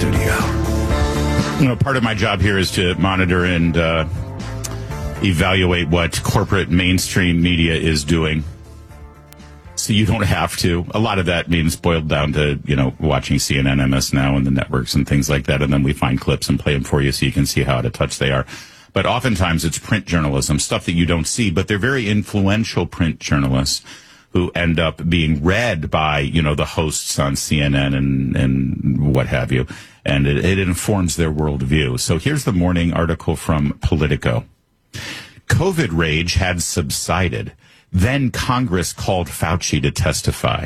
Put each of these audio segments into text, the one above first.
studio. You know, part of my job here is to monitor and evaluate what corporate mainstream media is doing. So you don't have to. A lot of that means boiled down to, you know, watching CNN, MS Now, and the networks and things like that. And then we find clips and play them for you so you can see how out of touch they are. But oftentimes it's print journalism, stuff that you don't see. But they're very influential print journalists who end up being read by, you know, the hosts on CNN and what have you. And it informs their worldview. So here's the morning article from Politico. COVID rage had subsided. Then Congress called Fauci to testify.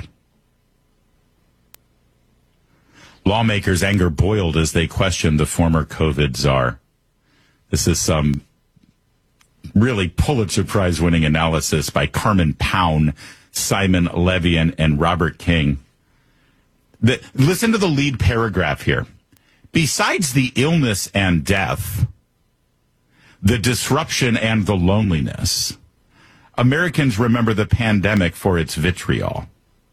Lawmakers' anger boiled as they questioned the former COVID czar. This is some really Pulitzer Prize-winning analysis by Carmen Pound, Simon Levian, and Robert King. Listen to the lead paragraph here. Besides the illness and death, the disruption and the loneliness, Americans remember the pandemic for its vitriol.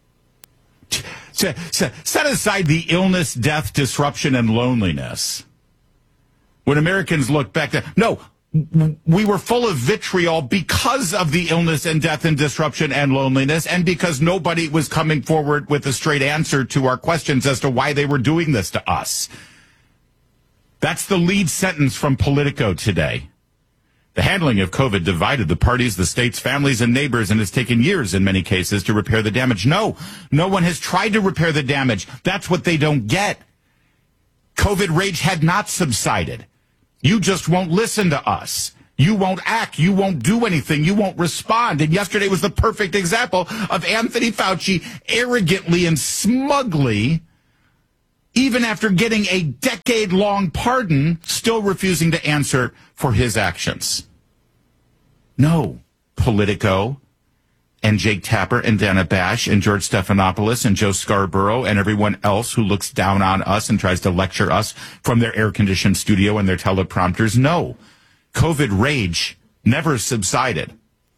Set aside the illness, death, disruption, and loneliness. When Americans look back, we were full of vitriol because of the illness and death and disruption and loneliness, and because nobody was coming forward with a straight answer to our questions as to why they were doing this to us. That's the lead sentence from Politico today. The handling of COVID divided the parties, the states, families, and neighbors, and has taken years in many cases to repair the damage. No one has tried to repair the damage. That's what they don't get. COVID rage had not subsided. You just won't listen to us. You won't act. You won't do anything. You won't respond. And yesterday was the perfect example of Anthony Fauci arrogantly and smugly, even after getting a decade-long pardon, still refusing to answer for his actions. No, Politico and Jake Tapper and Dana Bash and George Stephanopoulos and Joe Scarborough and everyone else who looks down on us and tries to lecture us from their air-conditioned studio and their teleprompters. No, COVID rage never subsided.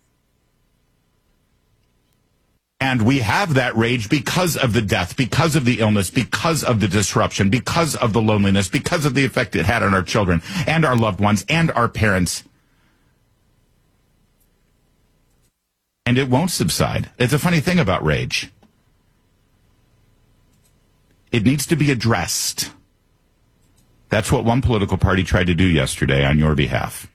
And we have that rage because of the death, because of the illness, because of the disruption, because of the loneliness, because of the effect it had on our children and our loved ones and our parents. And it won't subside. It's a funny thing about rage. It needs to be addressed. That's what one political party tried to do yesterday on your behalf.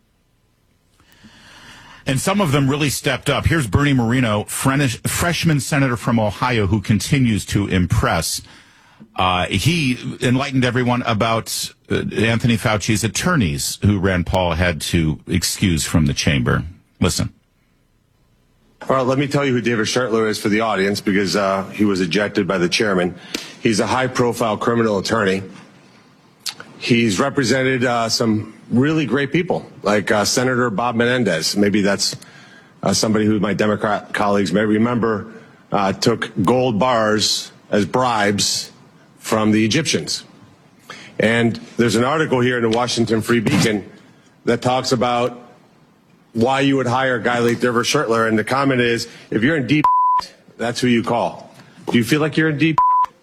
And some of them really stepped up. Here's Bernie Moreno, freshman senator from Ohio, who continues to impress. He enlightened everyone about Anthony Fauci's attorneys, who Rand Paul had to excuse from the chamber. Listen. All right, let me tell you who David Schertler is for the audience, because he was ejected by the chairman. He's a high-profile criminal attorney. He's represented some really great people, like Senator Bob Menendez. Maybe that's somebody who my Democrat colleagues may remember took gold bars as bribes from the Egyptians. And there's an article here in the Washington Free Beacon that talks about why you would hire a guy like David Schertler. And the comment is, if you're in deep, that's who you call. Do you feel like you're in deep?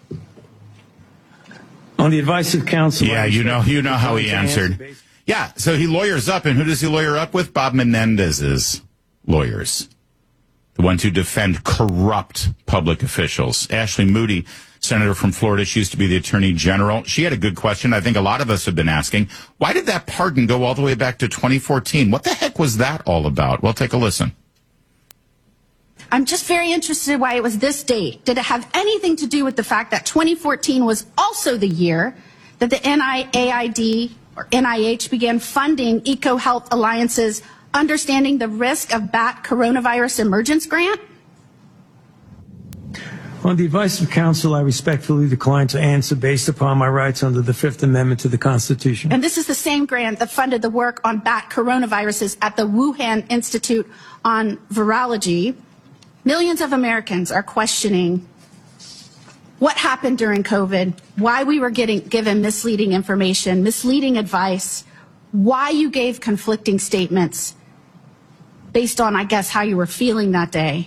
On the advice of counsel. Yeah, you know how he answered. Yeah, so he lawyers up, and who does he lawyer up with? Bob Menendez's lawyers, the ones who defend corrupt public officials. Ashley Moody, senator from Florida, she used to be the attorney general. She had a good question I think a lot of us have been asking. Why did that pardon go all the way back to 2014? What the heck was that all about? Well, take a listen. I'm just very interested why it was this date. Did it have anything to do with the fact that 2014 was also the year that the NIAID or NIH began funding EcoHealth Alliance's Understanding the Risk of Bat Coronavirus Emergence grant? On the advice of counsel, I respectfully decline to answer based upon my rights under the Fifth Amendment to the Constitution. And this is the same grant that funded the work on bat coronaviruses at the Wuhan Institute on Virology. Millions of Americans are questioning what happened during COVID, why we were given misleading information, misleading advice, why you gave conflicting statements based on, I guess, how you were feeling that day.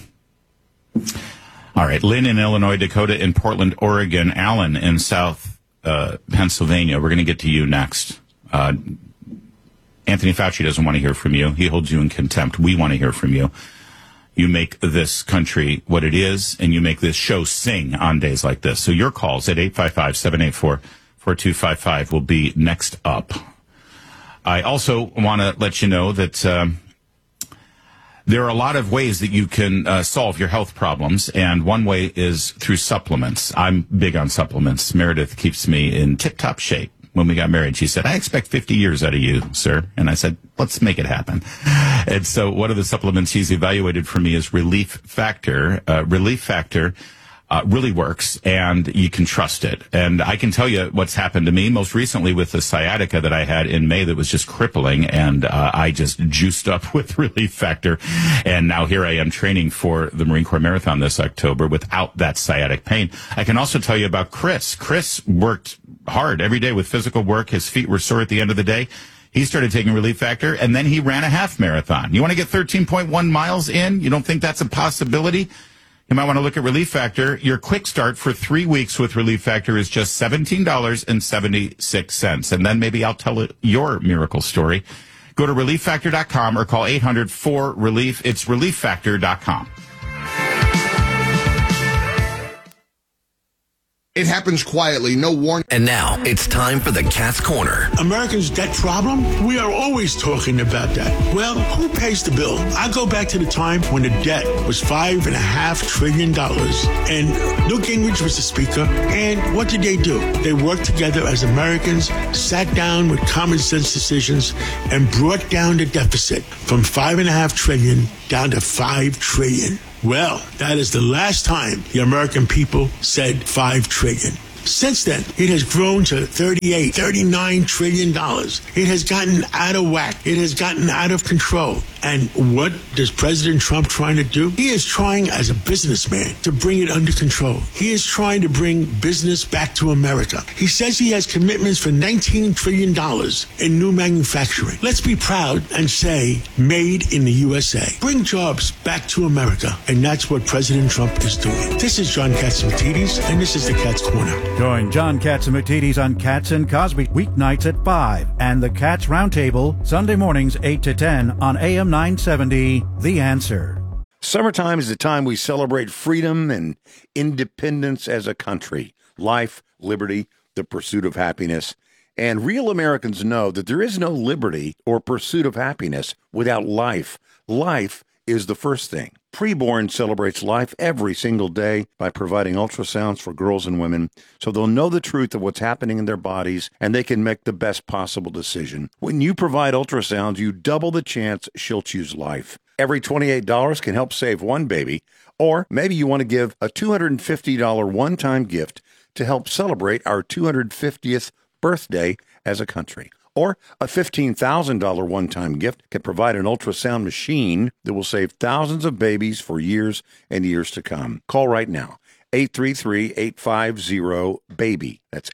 All right. Lynn in Illinois, Dakota in Portland, Oregon, Alan in South Pennsylvania. We're going to get to you next. Anthony Fauci doesn't want to hear from you. He holds you in contempt. We want to hear from you. You make this country what it is, and you make this show sing on days like this. So your calls at 855-784-4255 will be next up. I also want to let you know that there are a lot of ways that you can solve your health problems, and one way is through supplements. I'm big on supplements. Meredith keeps me in tip-top shape. When we got married, she said, I expect 50 years out of you, sir. And I said, let's make it happen. And so one of the supplements she's evaluated for me is Relief Factor. Relief Factor really works, and you can trust it. And I can tell you what's happened to me most recently with the sciatica that I had in May that was just crippling, and I just juiced up with Relief Factor. And now here I am training for the Marine Corps Marathon this October without that sciatic pain. I can also tell you about Chris. Chris worked hard every day with physical work. His feet were sore at the end of the day. He started taking Relief Factor, and then he ran a half marathon. You want to get 13.1 miles in? You don't think that's a possibility? You might want to look at Relief Factor. Your quick start for 3 weeks with Relief Factor is just $17.76. And then maybe I'll tell your miracle story. Go to ReliefFactor.com or call 800-4RELIEF. It's ReliefFactor.com. It happens quietly, no warning. And now it's time for the Cat's Corner. Americans' debt problem? We are always talking about that. Well, who pays the bill? I go back to the time when the debt was $5.5 trillion. And Newt Gingrich was the speaker. And what did they do? They worked together as Americans, sat down with common sense decisions, and brought down the deficit from $5.5 trillion down to $5 trillion. Well, that is the last time the American people said $5 trillion. Since then, it has grown to $39 trillion. It has gotten out of whack. It has gotten out of control. And what is President Trump trying to do? He is trying, as a businessman, to bring it under control. He is trying to bring business back to America. He says he has commitments for $19 trillion in new manufacturing. Let's be proud and say, made in the USA. Bring jobs back to America. And that's what President Trump is doing. This is John Catsimatidis, and this is the Cat's Corner. Join John Catsimatidis on Cats and Cosby weeknights at 5 and the Cats Roundtable Sunday mornings 8 to 10 on AM 970, The Answer. Summertime is the time we celebrate freedom and independence as a country. Life, liberty, the pursuit of happiness. And real Americans know that there is no liberty or pursuit of happiness without life. Life is the first thing. Preborn celebrates life every single day by providing ultrasounds for girls and women so they'll know the truth of what's happening in their bodies and they can make the best possible decision. When you provide ultrasounds, you double the chance she'll choose life. Every $28 can help save one baby, or maybe you want to give a $250 one-time gift to help celebrate our 250th birthday as a country. Or a $15,000 one-time gift can provide an ultrasound machine that will save thousands of babies for years and years to come. Call right now, 833-850-BABY. That's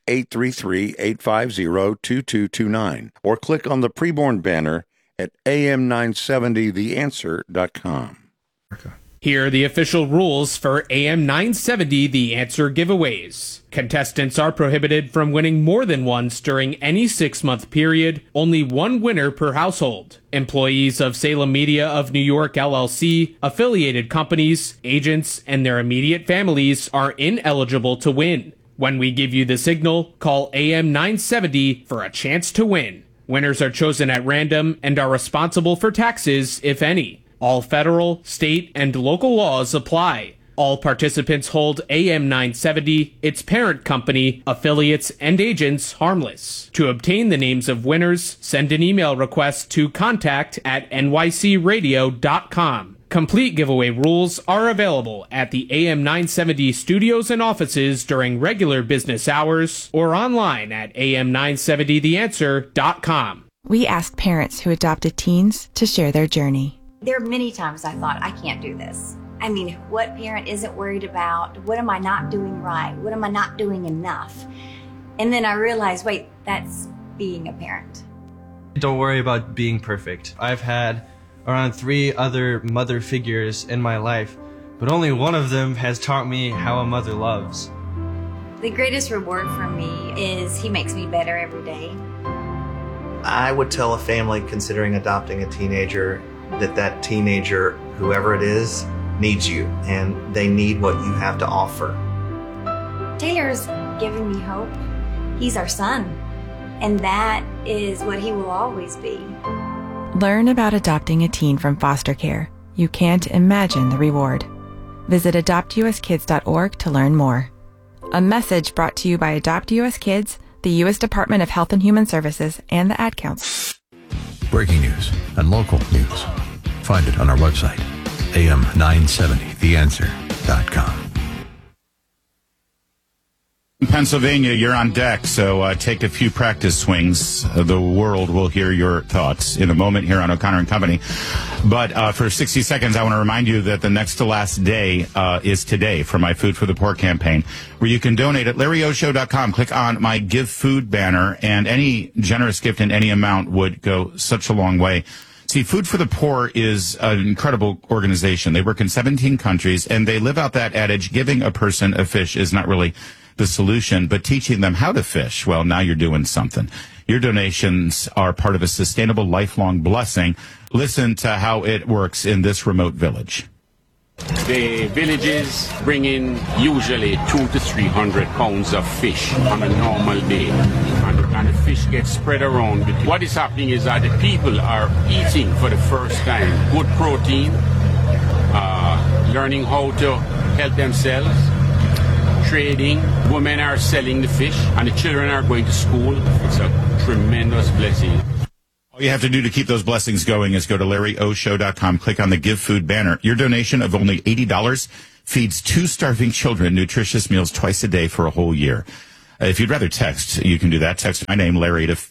833-850-2229. Or click on the preborn banner at am970theanswer.com. Here are the official rules for AM 970 The Answer giveaways. Contestants are prohibited from winning more than once during any 6-month period, only one winner per household. Employees of Salem Media of New York LLC, affiliated companies, agents, and their immediate families are ineligible to win. When we give you the signal, call AM 970 for a chance to win. Winners are chosen at random and are responsible for taxes, if any. All federal, state, and local laws apply. All participants hold AM 970, its parent company, affiliates, and agents harmless. To obtain the names of winners, send an email request to contact@nycradio.com. Complete giveaway rules are available at the AM 970 studios and offices during regular business hours or online at am970theanswer.com. We asked parents who adopted teens to share their journey. There are many times I thought, I can't do this. I mean, what parent isn't worried about? What am I not doing right? What am I not doing enough? And then I realized, wait, that's being a parent. Don't worry about being perfect. I've had around 3 other mother figures in my life, but only one of them has taught me how a mother loves. The greatest reward for me is he makes me better every day. I would tell a family considering adopting a teenager that teenager, whoever it is, needs you, and they need what you have to offer. Taylor's giving me hope. He's our son, and that is what he will always be. Learn about adopting a teen from foster care. You can't imagine the reward. Visit adoptuskids.org to learn more. A message brought to you by Adopt US Kids, the U.S. Department of Health and Human Services, and the Ad Council. Breaking news and local news. Find it on our website, am970theanswer.com. In Pennsylvania, you're on deck, so take a few practice swings. The world will hear your thoughts in a moment here on O'Connor and Company. But for 60 seconds, I want to remind you that the next to last day is today for my Food for the Poor campaign, where you can donate at LarryOShow.com. Click on my Give Food banner, and any generous gift in any amount would go such a long way. See, Food for the Poor is an incredible organization. They work in 17 countries, and they live out that adage, giving a person a fish is not really the solution, but teaching them how to fish, well, now you're doing something. Your donations are part of a sustainable, lifelong blessing. Listen to how it works in this remote village. The villages bring in usually 200 to 300 pounds of fish on a normal day, and the fish gets spread around. What is happening is that the people are eating for the first time good protein, learning how to help themselves, trading, women are selling the fish, and the children are going to school. It's a tremendous blessing. All you have to do to keep those blessings going is go to LarryOShow.com, click on the Give Food banner. Your donation of only $80 feeds 2 starving children nutritious meals twice a day for a whole year. If you'd rather text, you can do that. Text my name, Larry, to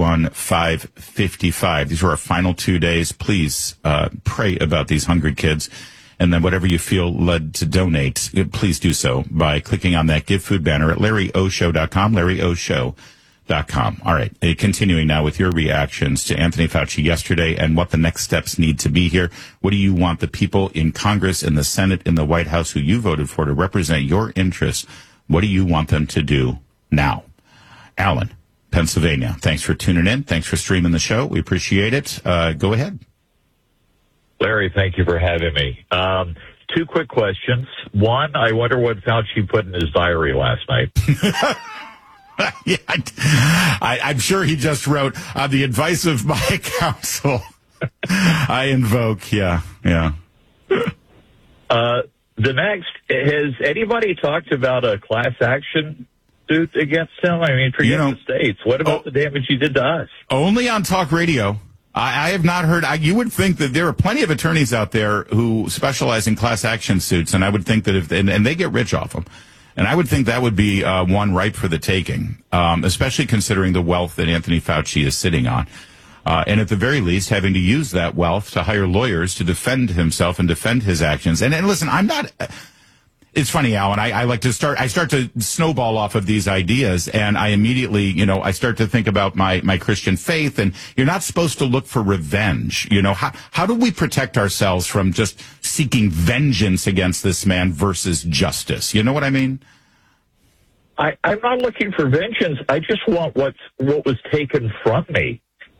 51555. These are our final 2 days. Please pray about these hungry kids. And then whatever you feel led to donate, please do so by clicking on that Give Food banner at LarryOShow.com, LarryOShow.com. All right, continuing now with your reactions to Anthony Fauci yesterday and what the next steps need to be here. What do you want the people in Congress, in the Senate, in the White House who you voted for to represent your interests, what do you want them to do now? Alan, Pennsylvania, thanks for tuning in. Thanks for streaming the show. We appreciate it. Go ahead. Larry, thank you for having me. 2 quick questions. One, I wonder what Fauci put in his diary last night. Yeah, I'm sure he just wrote, on the advice of my counsel, I invoke, yeah. The next, has anybody talked about a class action suit against him? I mean, forget the states. What about the damage he did to us? Only on talk radio. I have not heard. You would think that there are plenty of attorneys out there who specialize in class action suits, and I would think that and they get rich off them, and I would think that would be one ripe for the taking, especially considering the wealth that Anthony Fauci is sitting on, and at the very least having to use that wealth to hire lawyers to defend himself and defend his actions. And listen, I'm not. It's funny, Alan. I start to snowball off of these ideas, and I immediately, I start to think about my Christian faith, and you're not supposed to look for revenge. How do we protect ourselves from just seeking vengeance against this man versus justice? You know what I mean? I'm not looking for vengeance. I just want what was taken from me.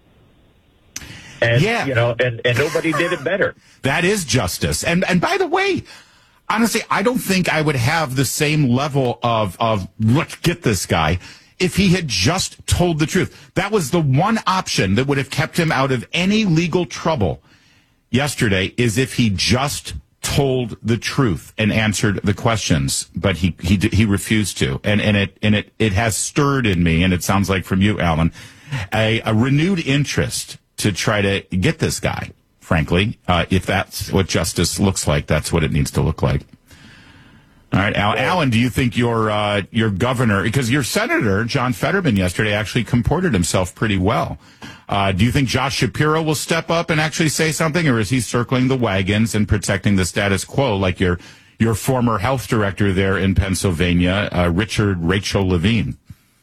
And, and nobody did it better. That is justice. And by the way, honestly, I don't think I would have the same level of let's get this guy if he had just told the truth. That was the one option that would have kept him out of any legal trouble yesterday, is if he just told the truth and answered the questions. But he refused to. And it has stirred in me, and it sounds like from you, Alan, a renewed interest to try to get this guy. Frankly, if that's what justice looks like, that's what it needs to look like. All right, Alan, do you think your governor, because your senator, John Fetterman, yesterday actually comported himself pretty well. Do you think Josh Shapiro will step up and actually say something, or is he circling the wagons and protecting the status quo like your former health director there in Pennsylvania, Rachel Levine?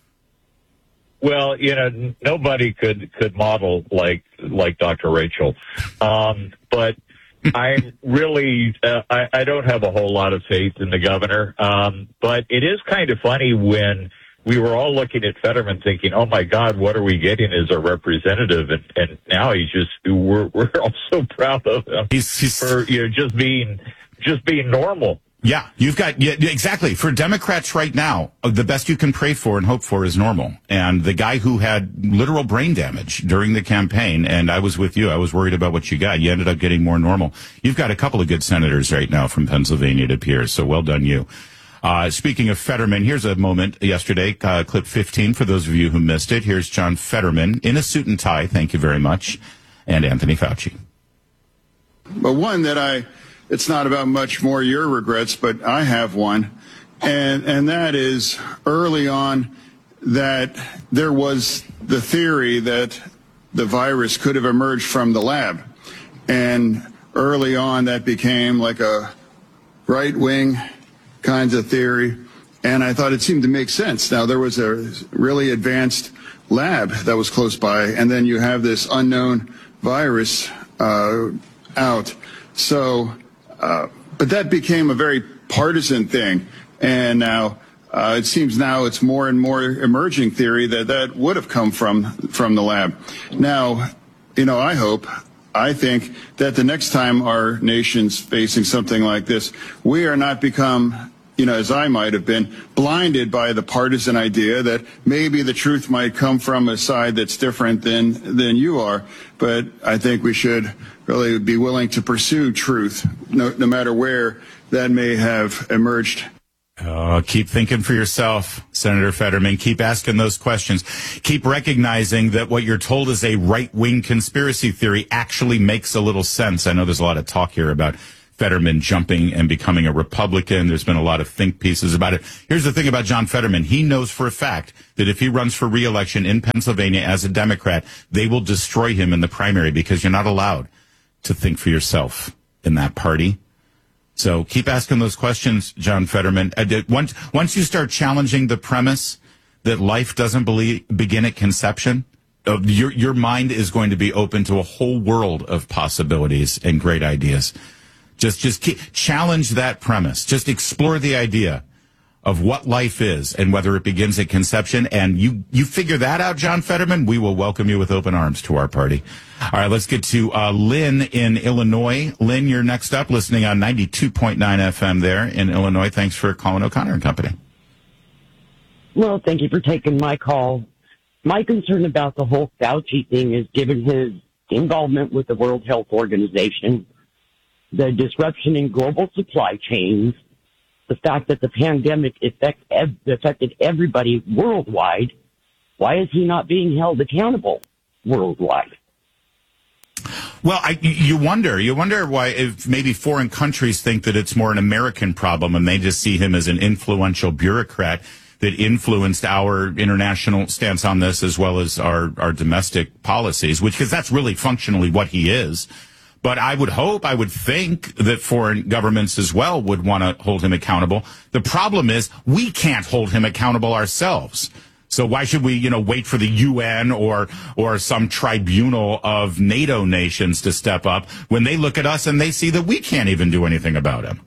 Well, nobody could model like Dr. Rachel. But I'm really, I don't have a whole lot of faith in the governor. But it is kind of funny when we were all looking at Fetterman thinking, oh my God, what are we getting as a representative? And now we're all so proud of him for, just being normal. Yeah, exactly. For Democrats right now, the best you can pray for and hope for is normal. And the guy who had literal brain damage during the campaign, and I was with you, I was worried about what you got. You ended up getting more normal. You've got a couple of good senators right now from Pennsylvania, it appears. So well done, you. Speaking of Fetterman, here's a moment yesterday, clip 15 for those of you who missed it. Here's John Fetterman in a suit and tie. Thank you very much. And Anthony Fauci. But one that it's not about much more your regrets, but I have one. And that is early on that there was the theory that the virus could have emerged from the lab. And early on that became like a right-wing kinds of theory. And I thought it seemed to make sense. Now, there was a really advanced lab that was close by, and then you have this unknown virus out. So, but that became a very partisan thing. And now it seems now it's more and more emerging theory that would have come from the lab. Now, I think that the next time our nation's facing something like this, we are not become, as I might have been, blinded by the partisan idea that maybe the truth might come from a side that's different than you are. But I think we should really be willing to pursue truth, no matter where that may have emerged. Keep thinking for yourself, Senator Fetterman. Keep asking those questions. Keep recognizing that what you're told is a right-wing conspiracy theory actually makes a little sense. I know there's a lot of talk here about Fetterman jumping and becoming a Republican. There's been a lot of think pieces about it. Here's the thing about John Fetterman. He knows for a fact that if he runs for re-election in Pennsylvania as a Democrat, they will destroy him in the primary because you're not allowed to think for yourself in that party. So keep asking those questions, John Fetterman. Once you start challenging the premise that life doesn't begin at conception, your mind is going to be open to a whole world of possibilities and great ideas. Just challenge that premise. Just explore the idea of what life is and whether it begins at conception. And you figure that out, John Fetterman, we will welcome you with open arms to our party. All right, let's get to Lynn in Illinois. Lynn, you're next up, listening on 92.9 FM there in Illinois. Thanks for calling O'Connor and Company. Well, thank you for taking my call. My concern about the whole Fauci thing is given his involvement with the World Health Organization, the disruption in global supply chains, the fact that the pandemic affected everybody worldwide. Why is he not being held accountable worldwide? Well, you wonder why, if maybe foreign countries think that it's more an American problem and they just see him as an influential bureaucrat that influenced our international stance on this as well as our domestic policies, because that's really functionally what he is. But I would think that foreign governments as well would want to hold him accountable. The problem is we can't hold him accountable ourselves. So why should we, wait for the UN or some tribunal of NATO nations to step up when they look at us and they see that we can't even do anything about him?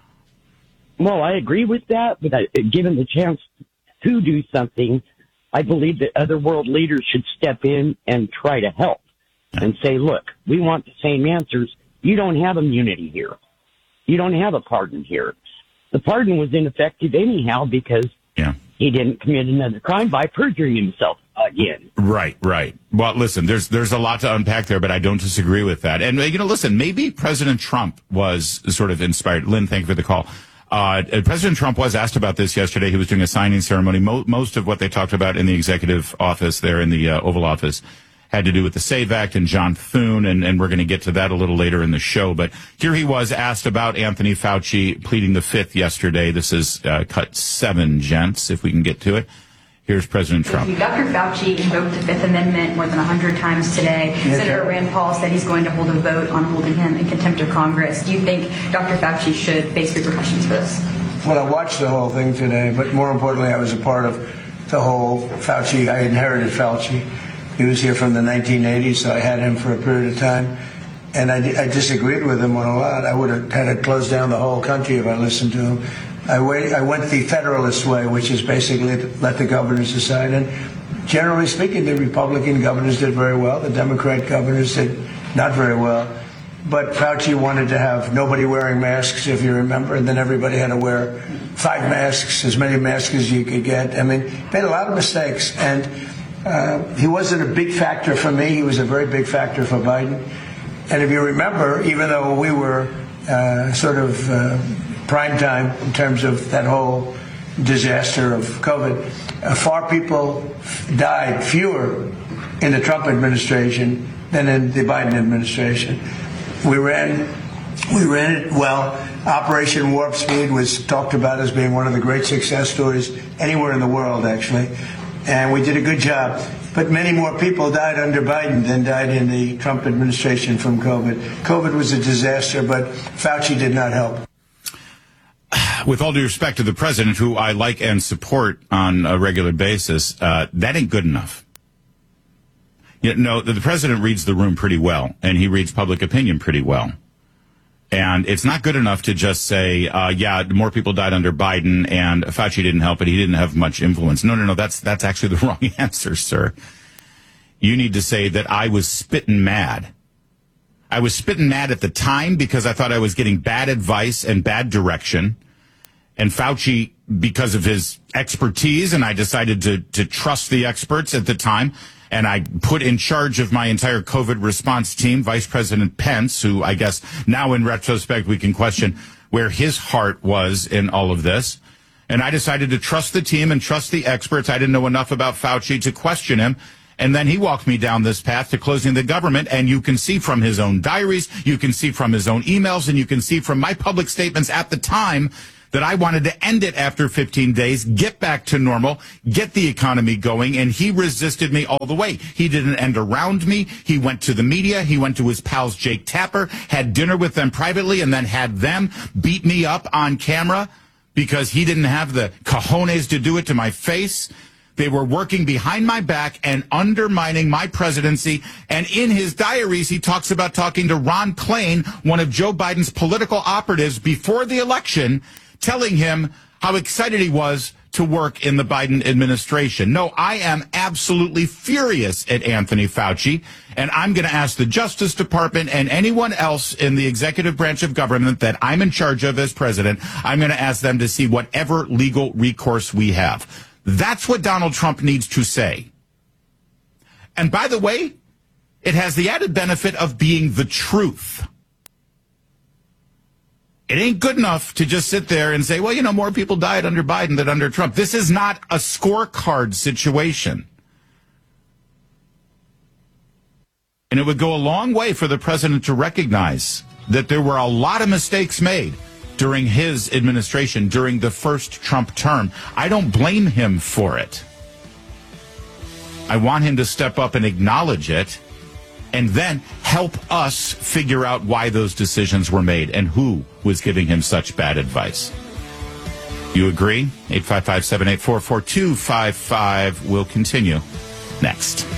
Well, I agree with that, but given the chance to do something, I believe that other world leaders should step in and try to help. And say, look, we want the same answers. You don't have immunity here. You don't have a pardon here. The pardon was ineffective anyhow because he didn't commit another crime by perjuring himself again. Right. Well, listen, there's a lot to unpack there, but I don't disagree with that. And, listen, maybe President Trump was sort of inspired. Lynn, thank you for the call. President Trump was asked about this yesterday. He was doing a signing ceremony. Most of what they talked about in the executive office there in the Oval Office had to do with the SAVE Act and John Thune, and we're going to get to that a little later in the show. But here he was asked about Anthony Fauci pleading the Fifth yesterday. This is cut 7, gents, if we can get to it. Here's President Trump. Dr. Fauci invoked the Fifth Amendment more than 100 times today. Senator Rand Paul said he's going to hold a vote on holding him in contempt of Congress. Do you think Dr. Fauci should face repercussions for this? Well, I watched the whole thing today, but more importantly, I was a part of the whole Fauci. I inherited Fauci. He was here from the 1980s, so I had him for a period of time. And I disagreed with him on a lot. I would have had to close down the whole country if I listened to him. I went the Federalist way, which is basically to let the governors decide. And generally speaking, the Republican governors did very well. The Democrat governors did not very well. But Fauci wanted to have nobody wearing masks, if you remember, and then everybody had to wear 5 masks, as many masks as you could get. I mean, made a lot of mistakes. And he wasn't a big factor for me. He was a very big factor for Biden. And if you remember, even though we were sort of prime time in terms of that whole disaster of COVID, far people died, fewer in the Trump administration than in the Biden administration. We ran it well. Operation Warp Speed was talked about as being one of the great success stories anywhere in the world, actually. And we did a good job. But many more people died under Biden than died in the Trump administration from COVID. COVID was a disaster, but Fauci did not help. With all due respect to the president, who I like and support on a regular basis, that ain't good enough. You know, the president reads the room pretty well, and he reads public opinion pretty well. And it's not good enough to just say, yeah, more people died under Biden, and Fauci didn't help, but he didn't have much influence. No, that's actually the wrong answer, sir. You need to say that I was spitting mad. I was spitting mad at the time because I thought I was getting bad advice and bad direction. And Fauci, because of his expertise, and I decided to trust the experts at the time, and I put in charge of my entire COVID response team, Vice President Pence, who I guess now in retrospect we can question where his heart was in all of this. And I decided to trust the team and trust the experts. I didn't know enough about Fauci to question him. And then he walked me down this path to closing the government. And you can see from his own diaries, you can see from his own emails, and you can see from my public statements at the time that I wanted to end it after 15 days, get back to normal, get the economy going, and he resisted me all the way. He didn't end around me. He went to the media. He went to his pals Jake Tapper, had dinner with them privately, and then had them beat me up on camera because he didn't have the cojones to do it to my face. They were working behind my back and undermining my presidency. And in his diaries, he talks about talking to Ron Klain, one of Joe Biden's political operatives before the election, telling him how excited he was to work in the Biden administration. No, I am absolutely furious at Anthony Fauci, and I'm going to ask the Justice Department and anyone else in the executive branch of government that I'm in charge of as president, I'm going to ask them to see whatever legal recourse we have. That's what Donald Trump needs to say. And by the way, it has the added benefit of being the truth. It ain't good enough to just sit there and say, well, you know, more people died under Biden than under Trump. This is not a scorecard situation. And it would go a long way for the president to recognize that there were a lot of mistakes made during his administration, during the first Trump term. I don't blame him for it. I want him to step up and acknowledge it, and then help us figure out why those decisions were made and who was giving him such bad advice. You agree? 855-784-4255 will continue next.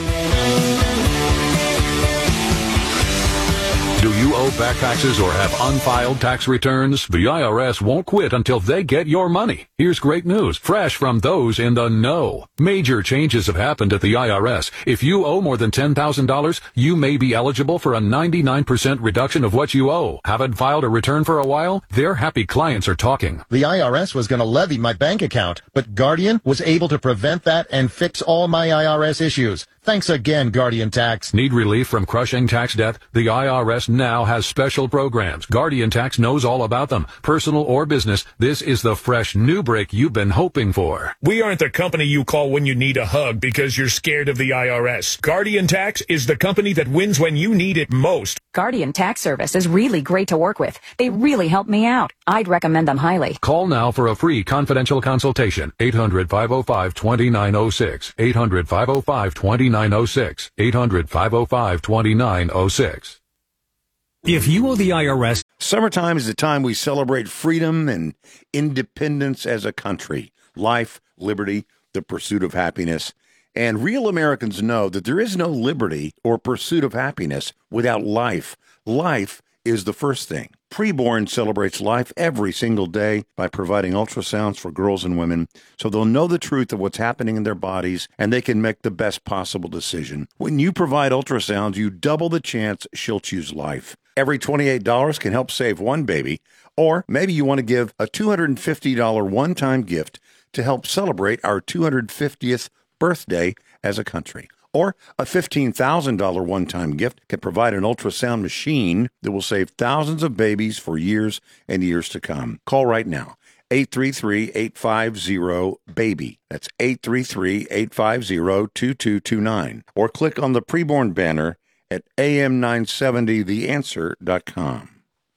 Do you owe back taxes or have unfiled tax returns? The IRS won't quit until they get your money. Here's great news, fresh from those in the know. Major changes have happened at the IRS. If you owe more than $10,000, you may be eligible for a 99% reduction of what you owe. Haven't filed a return for a while? Their happy clients are talking. The IRS was going to levy my bank account, but Guardian was able to prevent that and fix all my IRS issues. Thanks again, Guardian Tax. Need relief from crushing tax debt? The IRS now has special programs. Guardian Tax knows all about them. Personal or business, this is the fresh new break you've been hoping for. We aren't the company you call when you need a hug because you're scared of the IRS. Guardian Tax is the company that wins when you need it most. Guardian Tax Service is really great to work with. They really help me out. I'd recommend them highly. Call now for a free confidential consultation. 800-505-2906. 800-505-2906. 800-505-2906. If you owe the IRS... Summertime is the time we celebrate freedom and independence as a country. Life, liberty, the pursuit of happiness. And real Americans know that there is no liberty or pursuit of happiness without life. Life is the first thing. Preborn celebrates life every single day by providing ultrasounds for girls and women so they'll know the truth of what's happening in their bodies and they can make the best possible decision. When you provide ultrasounds, you double the chance she'll choose life. Every $28 can help save one baby, or maybe you want to give a $250 one-time gift to help celebrate our 250th birthday as a country. Or a $15,000 one-time gift can provide an ultrasound machine that will save thousands of babies for years and years to come. Call right now. 833-850-BABY. That's 833-850-2229. Or click on the preborn banner at am970theanswer.com.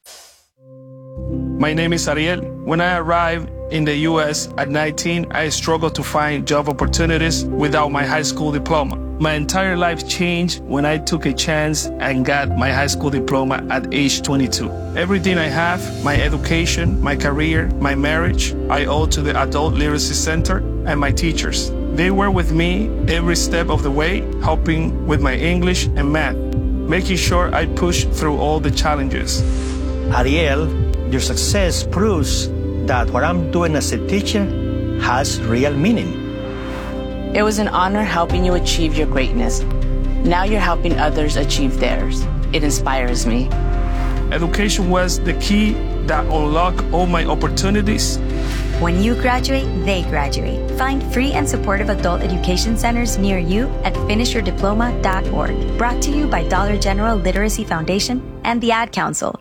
My name is Ariel. When I arrived in the U.S. at 19, I struggled to find job opportunities without my high school diploma. My entire life changed when I took a chance and got my high school diploma at age 22. Everything I have, my education, my career, my marriage, I owe to the Adult Literacy Center and my teachers. They were with me every step of the way, helping with my English and math, making sure I pushed through all the challenges. Ariel, your success proves that what I'm doing as a teacher has real meaning. It was an honor helping you achieve your greatness. Now you're helping others achieve theirs. It inspires me. Education was the key that unlocked all my opportunities. When you graduate, they graduate. Find free and supportive adult education centers near you at finishyourdiploma.org. Brought to you by Dollar General Literacy Foundation and the Ad Council.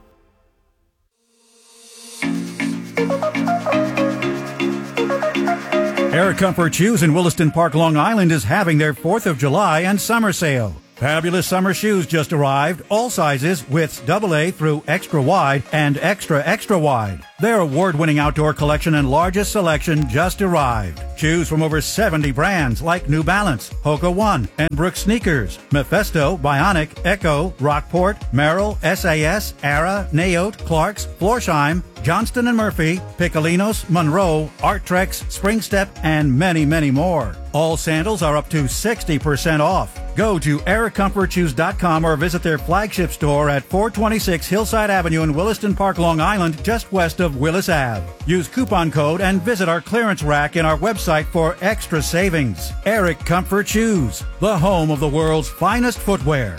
Air Comfort Shoes in Williston Park, Long Island is having their 4th of July and summer sale. Fabulous summer shoes just arrived, all sizes, widths AA through extra wide and extra wide. Their award-winning outdoor collection and largest selection just arrived. Choose from over 70 brands like New Balance, Hoka One, and Brooks Sneakers, Mephisto, Bionic, Echo, Rockport, Merrill, SAS, Ara, Naote, Clarks, Florsheim, Johnston & Murphy, Piccolinos, Monroe, Arttrex, Spring Step, and many, many more. All sandals are up to 60% off. Go to AirComfortShoes.com or visit their flagship store at 426 Hillside Avenue in Williston Park, Long Island, just west of Willis Ave. Use coupon code and visit our clearance rack in our website for extra savings. Eric Comfort Shoes, the home of the world's finest footwear.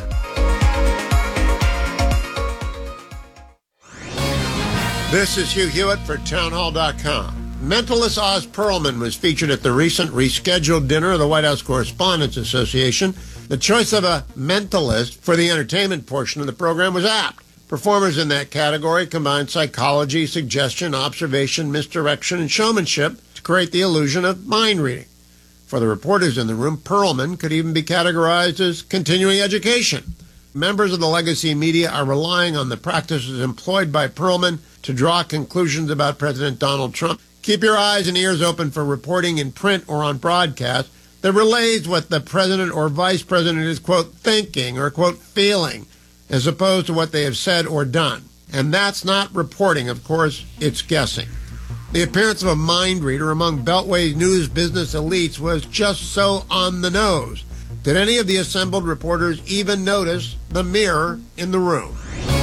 This is Hugh Hewitt for Townhall.com. Mentalist Oz Perlman was featured at the recent rescheduled dinner of the White House Correspondents Association. The choice of a mentalist for the entertainment portion of the program was apt. Performers in that category combined psychology, suggestion, observation, misdirection, and showmanship to create the illusion of mind reading. For the reporters in the room, Perlman could even be categorized as continuing education. Members of the legacy media are relying on the practices employed by Perlman to draw conclusions about President Donald Trump. Keep your eyes and ears open for reporting in print or on broadcast that relays what the president or vice president is, quote, thinking or, quote, feeling, as opposed to what they have said or done. And that's not reporting, of course, it's guessing. The appearance of a mind reader among Beltway's news business elites was just so on the nose. Did any of the assembled reporters even notice the mirror in the room?